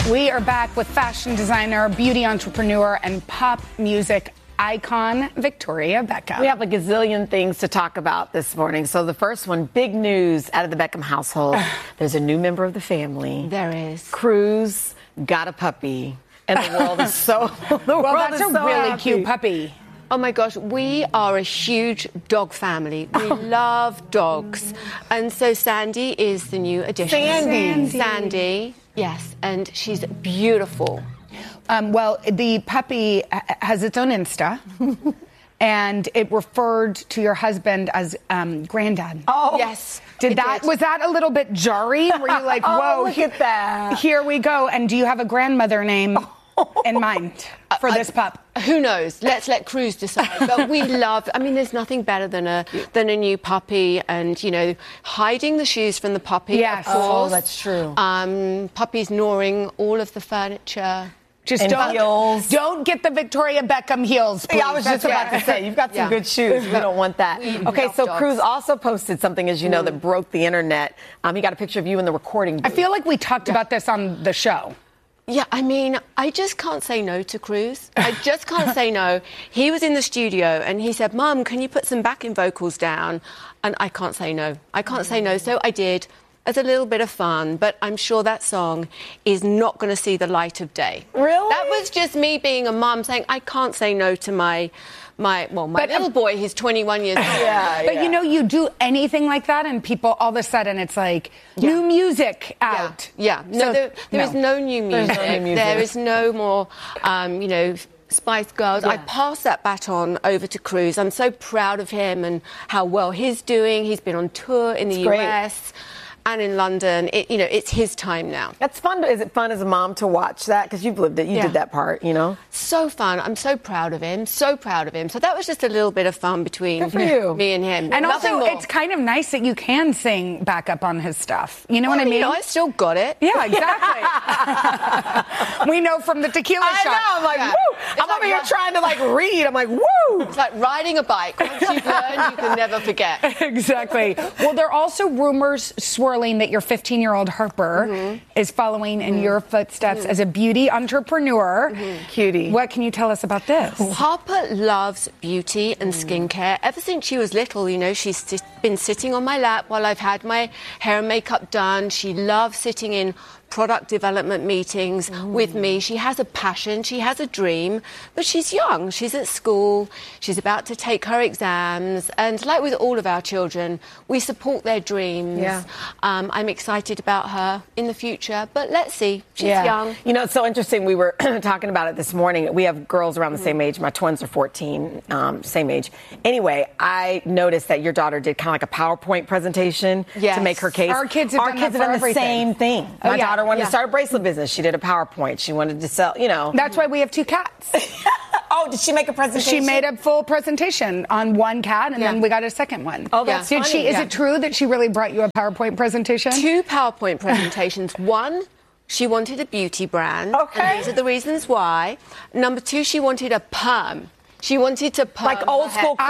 We are back with fashion designer, beauty entrepreneur, and pop music icon, Victoria Beckham. We have a gazillion things to talk about this morning. So the first one, big news out of the Beckham household. There's a new member of the family. There is. Cruz got a puppy. And the world is so that's a really cute puppy. Oh my gosh, we are a huge dog family. We love dogs. And so Sandy is the new addition. Sandy, yes, and she's beautiful. Well, the puppy has its own Insta. And it referred to your husband as granddad. Oh, yes. Was that a little bit jarring? Were you like, whoa, look at that. Here we go. And do you have a grandmother name in mind for this pup? Who knows? Let's let Cruz decide. But we love, there's nothing better than a new puppy, and, hiding the shoes from the puppy. Yes. Of course. Oh, that's true. Puppies gnawing all of the furniture. Just don't get the Victoria Beckham heels, please. Yeah, I was just about to say, you've got some good shoes. We don't want that. Okay, so dogs. Cruz also posted something, as you know, that broke the internet. He got a picture of you in the recording booth. I feel like we talked about this on the show. Yeah, I just can't say no to Cruz. I just can't say no. He was in the studio and he said, Mum, can you put some backing vocals down? And I can't say no. I can't say no. So I did. As a little bit of fun, but I'm sure that song is not going to see the light of day. Really? That was just me being a mum saying, I can't say no to my little boy. He's 21 years old. But you do anything like that and people, all of a sudden, it's like, new music out. Yeah. No, there is no new music. There is no more, Spice Girls. I pass that baton over to Cruz. I'm so proud of him and how well he's doing. He's been on tour in the US. And in London, it's his time now. That's fun. Is it fun as a mom to watch that? Because you've lived it. You did that part, So fun. I'm so proud of him. So proud of him. So that was just a little bit of fun between me and him. And also, it's kind of nice that you can sing back up on his stuff. You know what I mean? I still got it. Yeah, exactly. We know from the tequila shot. I know. I'm like, woo. I'm over here trying to, read. I'm like, woo. It's like riding a bike. Once you've learned, you can never forget. Exactly. Well, there are also rumors swirling that your 15-year-old Harper is following in your footsteps as a beauty entrepreneur. Cutie. What can you tell us about this? Harper loves beauty and skincare. Ever since she was little, she's been sitting on my lap while I've had my hair and makeup done. She loves sitting in product development meetings with me. She has a passion, she has a dream, but she's young, she's at school, she's about to take her exams, and like with all of our children, we support their dreams. I'm excited about her in the future, but let's see, she's young. It's so interesting, we were talking about it this morning. We have girls around the same age. My twins are 14, same age. Anyway, I noticed that your daughter did kind of like a PowerPoint presentation to make her case. Our kids have done the same thing. My daughter wanted to start a bracelet business. She did a PowerPoint. She wanted to sell, That's why we have 2 cats. Oh, did she make a presentation? She made a full presentation on one cat, and then we got a second one. Oh, that's funny. Is it true that she really brought you a PowerPoint presentation? 2 PowerPoint presentations. One, she wanted a beauty brand. Okay. And these are the reasons why. Number 2, she wanted a perm. She wanted to perm. Like old school curl?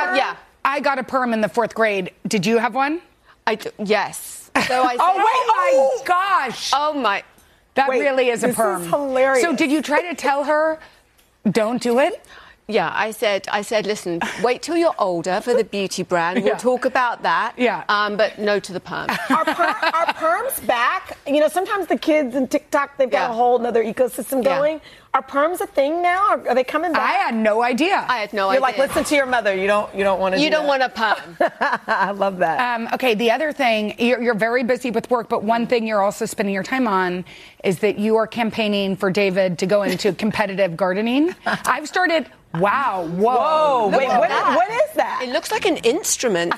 I got a perm in the 4th grade. Did you have one? Yes. So I said, my gosh. Oh, my. That really is a perm. This is hilarious. So did you try to tell her, don't do it? Yeah, I said, listen, wait till you're older for the beauty brand. We'll talk about that. Yeah. But no to the perm. Are perms back? Sometimes the kids in TikTok, they've got a whole other ecosystem going. Are perms a thing now? Are they coming back? I had no idea. You're like, listen to your mother. You don't want to. You don't want a perm. I love that. Okay, the other thing, you're very busy with work, but one thing you're also spending your time on is that you are campaigning for David to go into competitive gardening. I've started. Wow. Whoa. Wait, what is that? It looks like an instrument.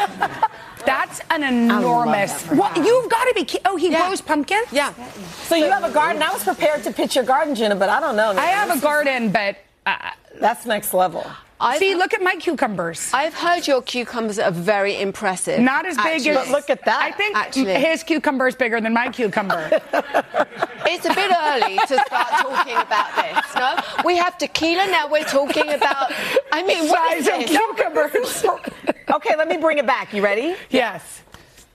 That's an enormous. You've got to be. He grows pumpkins? Yeah. So you have a garden. I was prepared to pitch your garden, Jenna, but I don't know. I have a garden, but. That's next level. Look at my cucumbers. I've heard your cucumbers are very impressive. Not as big as. But look at that. I think his cucumber is bigger than my cucumber. It's a bit early to start talking about this, no? We have tequila, now we're talking about, what size is of this? cucumbers. Okay, let me bring it back. You ready? Yes.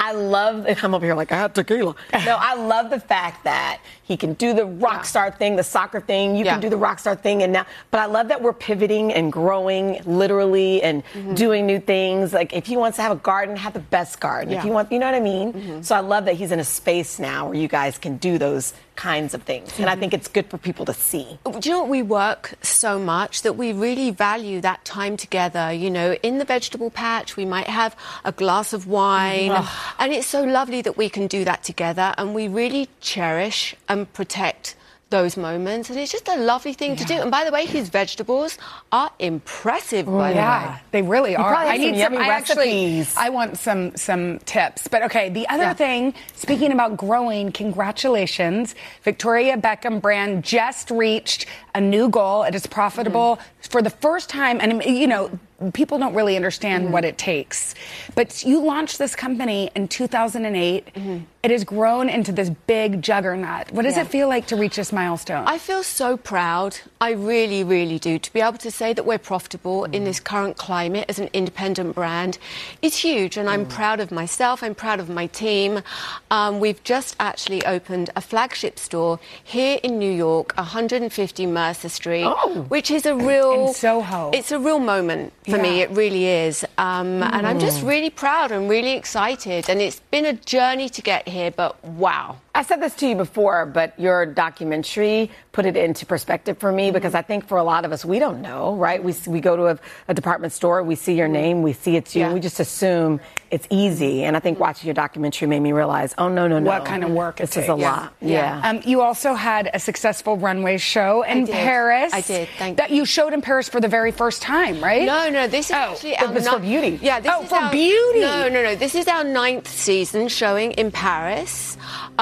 I love, and I'm over here like, I had tequila. No, I love the fact that he can do the rock star thing, the soccer thing. You can do the rock star thing. But I love that we're pivoting and growing literally and doing new things. Like if he wants to have a garden, have the best garden. If you want, you know what I mean? So I love that he's in a space now where you guys can do those kinds of things. And I think it's good for people to see. Do you know what? We work so much that we really value that time together. You know, in the vegetable patch, we might have a glass of wine. And it's so lovely that we can do that together. And we really cherish and protect those moments, and it's just a lovely thing to do. And by the way, his vegetables are impressive. By the way, they really are. I need some recipes. I want some tips. But okay, the other thing, speaking about growing, congratulations, Victoria Beckham brand just reached a new goal. It is profitable for the first time, and you know, people don't really understand what it takes. But you launched this company in 2008. It has grown into this big juggernaut. What does it feel like to reach this milestone? I feel so proud. I really, really do. To be able to say that we're profitable in this current climate as an independent brand is huge. And I'm proud of myself. I'm proud of my team. We've just actually opened a flagship store here in New York, 150 Mercer Street, which is a real... In Soho. It's a real moment for me. It really is. And I'm just really proud and really excited. And it's been a journey to get here, but wow. I said this to you before, but your documentary put it into perspective for me because I think for a lot of us, we don't know, right? We go to a department store, we see your name, we see it's you, and we just assume it's easy. And I think watching your documentary made me realize, oh, no. What kind of work this is a lot. You also had a successful runway show in Paris. I did, thank you. That you showed in Paris for the very first time, right? No, this is actually our... for beauty. Yeah, this is for beauty. No. This is our 9th season showing in Paris.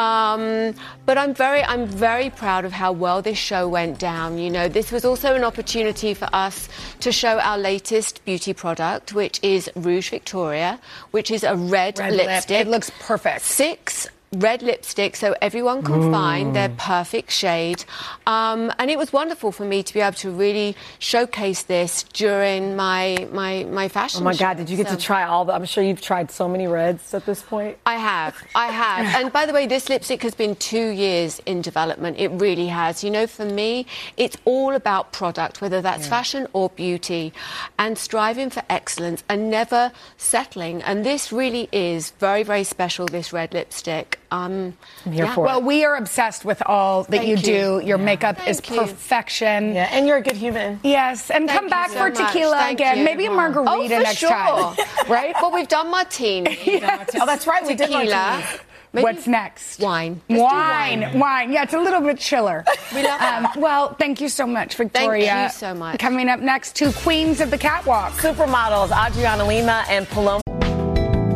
But I'm very proud of how well this show went down. You know, this was also an opportunity for us to show our latest beauty product, which is Rouge Victoria, which is a red lipstick. It looks perfect. 6 red lipstick so everyone can find their perfect shade. And it was wonderful for me to be able to really showcase this during my fashion show. Oh my God, did you get to try all the... I'm sure you've tried so many reds at this point. I have. And by the way, this lipstick has been 2 years in development. It really has. You know, for me, it's all about product, whether that's fashion or beauty, and striving for excellence and never settling. And this really is very, very special, this red lipstick. I'm here for it. Well, we are obsessed with all that you do. Your makeup is perfection. Yeah, and you're a good human. Yes, and come back for tequila again. Maybe a margarita next time. Right? Well, we've done martini. Oh, that's right. We did tequila. Maybe what's next? Wine. Wine. Yeah, it's a little bit chiller. We love it. Well, thank you so much, Victoria. Thank you so much. Coming up next, 2 queens of the catwalk. Supermodels, Adriana Lima and Paloma.